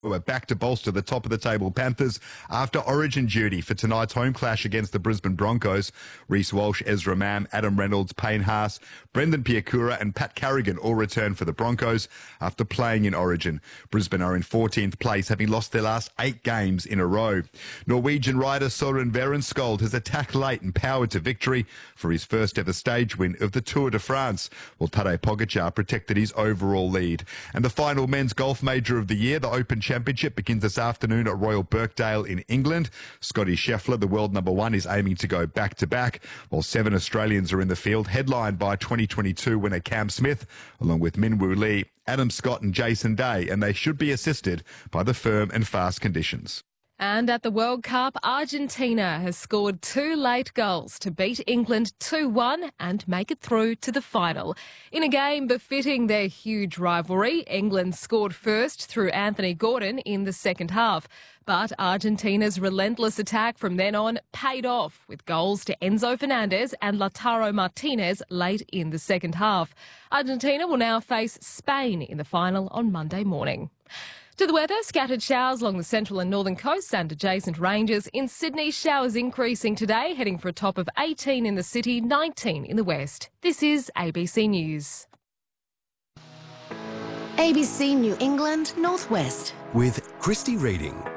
We're back to bolster the top of the table Panthers after Origin duty for tonight's home clash against the Brisbane Broncos. Reece Walsh, Ezra Mam, Adam Reynolds, Payne Haas, Brendan Piakura and Pat Carrigan all return for the Broncos after playing in Origin. Brisbane are in 14th place, having lost their last 8 games in a row. Norwegian rider Soren Verenskold has attacked late and powered to victory for his first ever stage win of the Tour de France, while Tadej Pogacar protected his overall lead. And the final men's golf major of the year, the Open Championship, begins this afternoon at Royal Birkdale in England. Scotty Scheffler, the world number 1, is aiming to go back-to-back, while 7 Australians are in the field, headlined by 2022 winner Cam Smith, along with Min Woo Lee, Adam Scott and Jason Day, and they should be assisted by the firm and fast conditions. And at the World Cup, Argentina has scored 2 late goals to beat England 2-1 and make it through to the final. In a game befitting their huge rivalry, England scored first through Anthony Gordon in the second half. But Argentina's relentless attack from then on paid off with goals to Enzo Fernandez and Lautaro Martinez late in the second half. Argentina will now face Spain in the final on Monday morning. To the weather, scattered showers along the central and northern coasts and adjacent ranges. In Sydney, showers increasing today, heading for a top of 18 in the city, 19 in the west. This is ABC News. ABC New England Northwest. With Christy Reading.